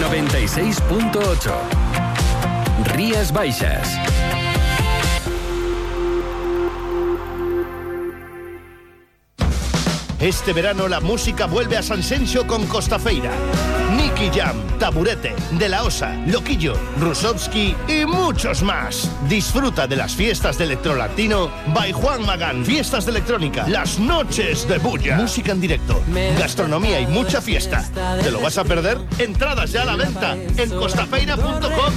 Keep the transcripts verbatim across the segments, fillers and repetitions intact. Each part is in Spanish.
noventa y seis punto ocho. Rías Baixas. Este verano la música vuelve a Sanxenxo con Costafeira. Nicky Jam, Taburete, De La Osa, Loquillo, Rusovsky y muchos más. Disfruta de las fiestas de electrolatino by Juan Magán. Fiestas de electrónica, las noches de bulla. Música en directo, gastronomía y mucha fiesta. ¿Te lo vas a perder? Entradas ya a la venta en costafeira punto com.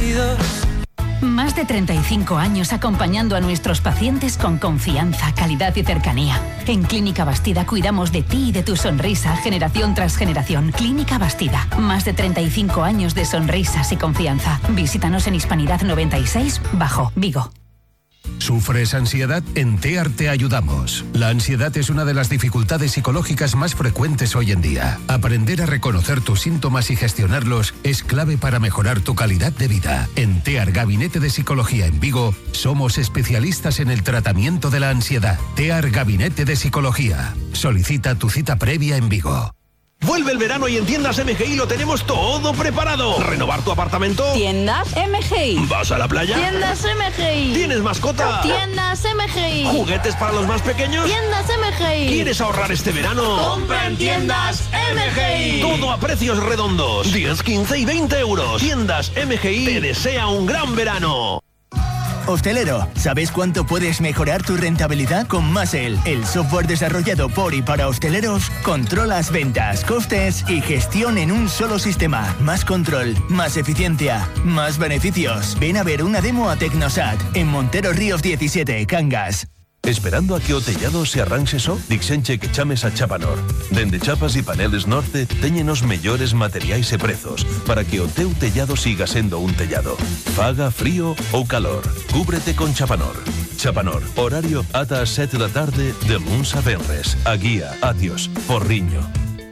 Más de treinta y cinco años acompañando a nuestros pacientes con confianza, calidad y cercanía. En Clínica Bastida cuidamos de ti y de tu sonrisa generación tras generación. Clínica Bastida. Más de treinta y cinco años de sonrisas y confianza. Visítanos en Hispanidad noventa y seis, Bajo, Vigo. ¿Sufres ansiedad? En TEAR te ayudamos. La ansiedad es una de las dificultades psicológicas más frecuentes hoy en día. Aprender a reconocer tus síntomas y gestionarlos es clave para mejorar tu calidad de vida. En TEAR Gabinete de Psicología en Vigo, somos especialistas en el tratamiento de la ansiedad. TEAR Gabinete de Psicología. Solicita tu cita previa en Vigo. Vuelve el verano y en Tiendas M G I lo tenemos todo preparado. ¿Renovar tu apartamento? Tiendas M G I. ¿Vas a la playa? Tiendas M G I. ¿Tienes mascota? Tiendas M G I. ¿Juguetes para los más pequeños? Tiendas M G I. ¿Quieres ahorrar este verano? ¡Compra en Tiendas M G I! Todo a precios redondos. diez, quince y veinte euros. Tiendas M G I te desea un gran verano. Hostelero, ¿sabes cuánto puedes mejorar tu rentabilidad? Con Masel, el software desarrollado por y para hosteleros, controlas ventas, costes y gestión en un solo sistema. Más control, más eficiencia, más beneficios. Ven a ver una demo a Tecnosat, en Montero Ríos diecisiete, Cangas. Esperando a que o tellado se arranxe só? Dixenche que chames a Chapanor. Dende Chapas e Paneles Norte teñen os mellores materiais e prezos para que o teu tellado siga sendo un tellado. Faga frío ou calor. Cúbrete con Chapanor. Chapanor, horario ata as sete da tarde de luns a venres. A guía, Atios, Porriño.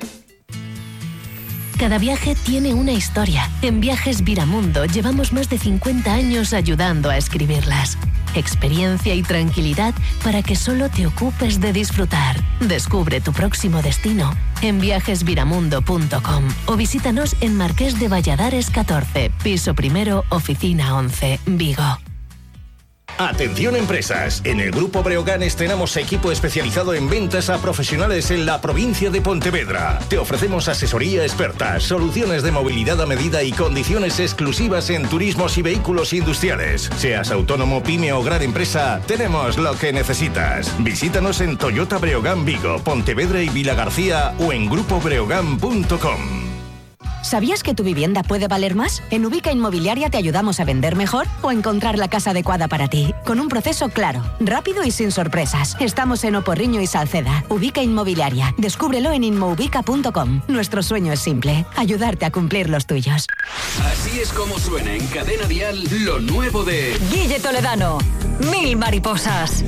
Cada viaje tiene una historia. En Viajes Viramundo llevamos más de cincuenta años ayudando a escribirlas. Experiencia y tranquilidad para que solo te ocupes de disfrutar. Descubre tu próximo destino en viajes viramundo punto com o visítanos en Marqués de Valladares catorce, piso primero, oficina once, Vigo. Atención empresas, en el Grupo Breogán estrenamos equipo especializado en ventas a profesionales en la provincia de Pontevedra. Te ofrecemos asesoría experta, soluciones de movilidad a medida y condiciones exclusivas en turismos y vehículos industriales. Seas autónomo, pyme o gran empresa, tenemos lo que necesitas. Visítanos en Toyota Breogán Vigo, Pontevedra y Vilagarcía o en grupo breogán punto com. ¿Sabías que tu vivienda puede valer más? En Ubica Inmobiliaria te ayudamos a vender mejor o encontrar la casa adecuada para ti, con un proceso claro, rápido y sin sorpresas. Estamos en Oporriño y Salceda. Ubica Inmobiliaria. Descúbrelo en inmoubica punto com. Nuestro sueño es simple, ayudarte a cumplir los tuyos. Así es como suena en Cadena Dial lo nuevo de Guille Toledano. Mil mariposas.